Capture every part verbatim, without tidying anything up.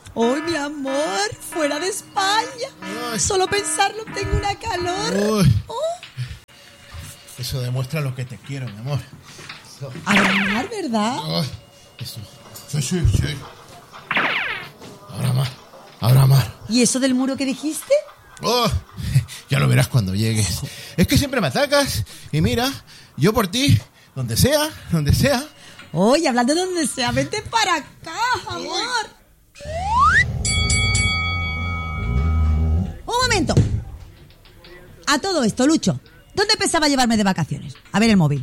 ¡Ay, mi amor! ¡Fuera de España! Ay. Solo pensarlo tengo una calor. Uy. Oh. Eso demuestra lo que te quiero, mi amor. Eso. Abramar, ¿verdad? Ay, eso. Sí, sí, sí. Ahora más. Ahora más. ¿Y eso del muro que dijiste? Oh, ya lo verás cuando llegues. Es que siempre me atacas. Y mira, yo por ti, donde sea, donde sea. Oye, hablando de donde sea, vete para acá, amor. Un momento. A todo esto, Lucho, ¿dónde pensaba llevarme de vacaciones? A ver el móvil.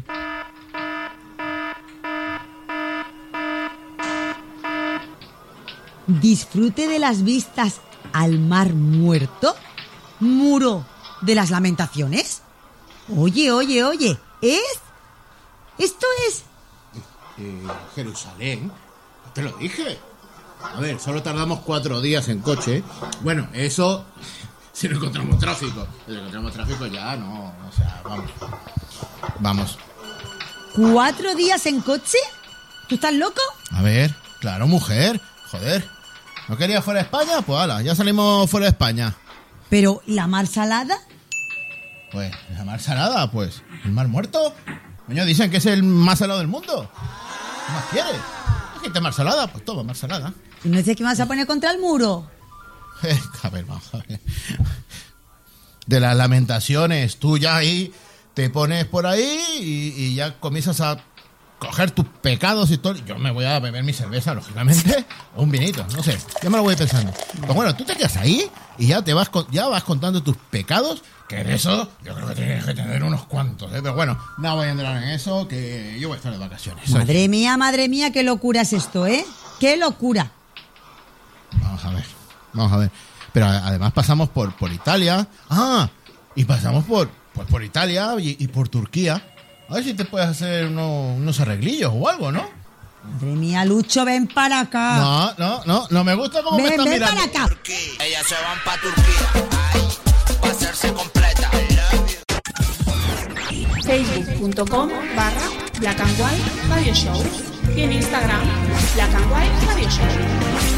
Disfrute de las vistas al mar muerto. Muro de las lamentaciones. Oye, oye, oye, ¿es? Esto es... Eh, Jerusalén. Te lo dije. A ver, solo tardamos cuatro días en coche. Bueno, eso si no encontramos tráfico. Si no encontramos tráfico ya no. O sea, vamos. Vamos. ¿Cuatro días en coche? ¿Tú estás loco? A ver, claro, mujer. Joder. ¿No querías fuera de España? Pues hala, ya salimos fuera de España. ¿Pero la mar salada? Pues, la mar salada, pues. ¿El mar muerto? Coño, dicen que es el más salado del mundo. ¿Qué más quieres? ¿No quieres mar salada? Pues toma, mar salada. ¿Y no dices que me vas a poner contra el muro? Eh, a ver, vamos a ver. De las lamentaciones, tú ya ahí te pones por ahí y, y ya comienzas a coger tus pecados y todo. Yo me voy a beber mi cerveza, lógicamente, o un vinito, no sé. Ya me lo voy pensando. Pues bueno, tú te quedas ahí y ya te vas con, ya vas contando tus pecados, que de eso yo creo que tienes que tener unos cuantos, ¿eh? Pero bueno, no voy a entrar en eso, que yo voy a estar de vacaciones. Madre Oye, mía, madre mía, qué locura es esto, ¿eh? ¡Qué locura! vamos a ver, vamos a ver. Pero además pasamos por, por Italia. Ah, y pasamos por, pues por Italia y, y por Turquía. A ver si te puedes hacer unos, unos arreglillos o algo, ¿no? Madre mía, Lucho, ven para acá. No, no, no, no me gusta cómo me ven, están ven mirando. para acá. Turquía. Ellas se van pa' Turquía, ay, pa' hacerse completa. Facebook.com barra Black and White Radio Show y en Instagram Black and White Radio Show.